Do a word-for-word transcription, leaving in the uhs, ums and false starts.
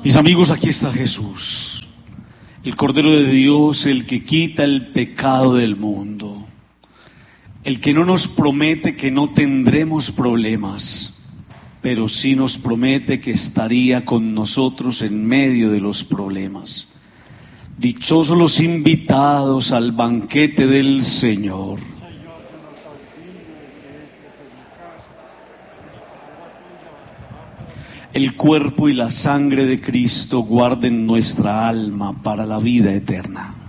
Mis amigos, aquí está Jesús, el Cordero de Dios, el que quita el pecado del mundo, el que no nos promete que no tendremos problemas, pero sí nos promete que estaría con nosotros en medio de los problemas. Dichosos los invitados al banquete del Señor. El cuerpo y la sangre de Cristo guarden nuestra alma para la vida eterna.